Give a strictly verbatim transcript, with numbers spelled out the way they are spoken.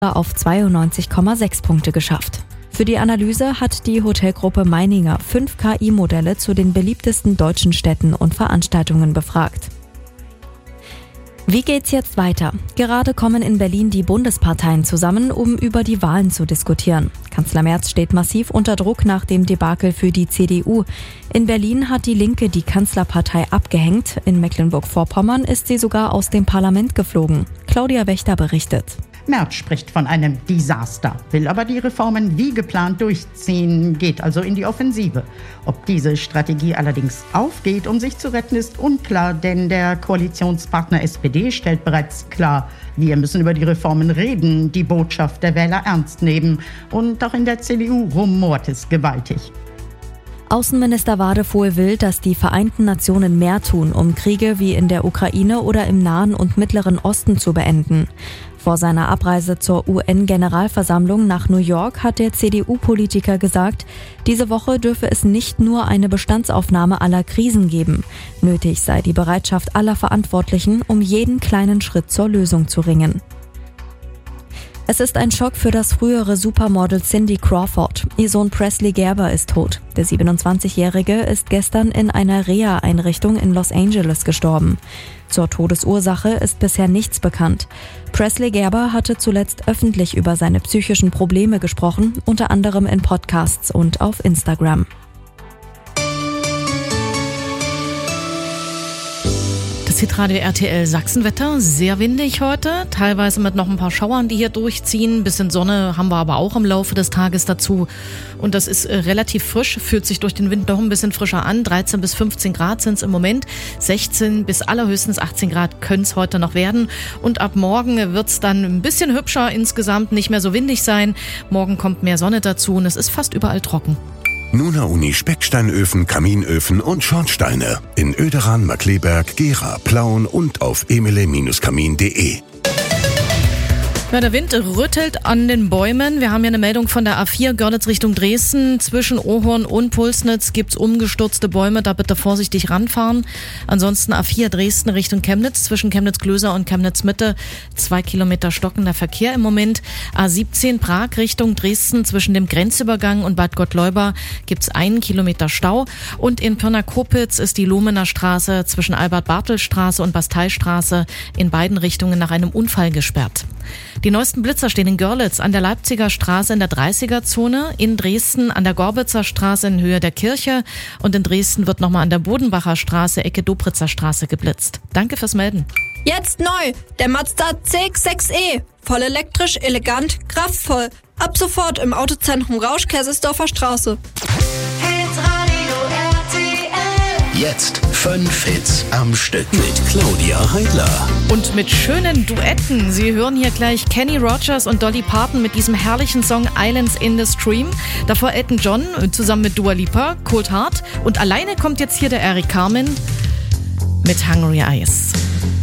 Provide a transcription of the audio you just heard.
auf zweiundneunzig Komma sechs Punkte geschafft. Für die Analyse hat die Hotelgruppe Meininger fünf K I-Modelle zu den beliebtesten deutschen Städten und Veranstaltungen befragt. Wie geht's jetzt weiter? Gerade kommen in Berlin die Bundesparteien zusammen, um über die Wahlen zu diskutieren. Kanzler Merz steht massiv unter Druck nach dem Debakel für die C D U. In Berlin hat die Linke die Kanzlerpartei abgehängt. In Mecklenburg-Vorpommern ist sie sogar aus dem Parlament geflogen. Claudia Wächter berichtet. Merz spricht von einem Desaster, will aber die Reformen wie geplant durchziehen, geht also in die Offensive. Ob diese Strategie allerdings aufgeht, um sich zu retten, ist unklar, denn der Koalitionspartner S P D stellt bereits klar, wir müssen über die Reformen reden, die Botschaft der Wähler ernst nehmen. Und auch in der C D U rumort es gewaltig. Außenminister Wadefuhl will, dass die Vereinten Nationen mehr tun, um Kriege wie in der Ukraine oder im Nahen und Mittleren Osten zu beenden. Vor seiner Abreise zur U N-Generalversammlung nach New York hat der C D U-Politiker gesagt, diese Woche dürfe es nicht nur eine Bestandsaufnahme aller Krisen geben. Nötig sei die Bereitschaft aller Verantwortlichen, um jeden kleinen Schritt zur Lösung zu ringen. Es ist ein Schock für das frühere Supermodel Cindy Crawford. Ihr Sohn Presley Gerber ist tot. Der siebenundzwanzigjährige ist gestern in einer Reha-Einrichtung in Los Angeles gestorben. Zur Todesursache ist bisher nichts bekannt. Presley Gerber hatte zuletzt öffentlich über seine psychischen Probleme gesprochen, unter anderem in Podcasts und auf Instagram. Hitradio R T L Sachsenwetter, sehr windig heute, teilweise mit noch ein paar Schauern, die hier durchziehen. Bisschen Sonne haben wir aber auch im Laufe des Tages dazu. Und das ist äh, relativ frisch, fühlt sich durch den Wind noch ein bisschen frischer an. dreizehn bis fünfzehn Grad sind es im Moment, sechzehn bis allerhöchstens achtzehn Grad können es heute noch werden. Und ab morgen wird es dann ein bisschen hübscher insgesamt, nicht mehr so windig sein. Morgen kommt mehr Sonne dazu und es ist fast überall trocken. Nuna Uni Specksteinöfen, Kaminöfen und Schornsteine in Oederan, Markkleeberg, Gera, Plauen und auf emile Kamin punkt de. Ja, der Wind rüttelt an den Bäumen. Wir haben ja eine Meldung von der A vier Görlitz Richtung Dresden. Zwischen Ohorn und Pulsnitz gibt's umgestürzte Bäume, da bitte vorsichtig ranfahren. Ansonsten A vier Dresden Richtung Chemnitz, zwischen Chemnitz-Klöser und Chemnitz-Mitte. Zwei Kilometer stockender Verkehr im Moment. A siebzehn Prag Richtung Dresden, zwischen dem Grenzübergang und Bad Gottleuba gibt's einen Kilometer Stau. Und in Pirna-Kopitz ist die Lomener Straße zwischen Albert-Bartel-Straße und Basteistraße in beiden Richtungen nach einem Unfall gesperrt. Die neuesten Blitzer stehen in Görlitz an der Leipziger Straße in der dreißiger-Zone, in Dresden an der Gorbitzer Straße in Höhe der Kirche und in Dresden wird nochmal an der Bodenbacher Straße, Ecke Dobritzer Straße geblitzt. Danke fürs Melden. Jetzt neu, der Mazda C X sechs E. Voll elektrisch, elegant, kraftvoll. Ab sofort im Autozentrum Rausch, Kaisersdorfer Straße. Jetzt fünf Hits am Stück mit Claudia Heidler. Und mit schönen Duetten. Sie hören hier gleich Kenny Rogers und Dolly Parton mit diesem herrlichen Song Islands in the Stream. Davor Elton John zusammen mit Dua Lipa, Cold Heart. Und alleine kommt jetzt hier der Eric Carmen mit Hungry Eyes.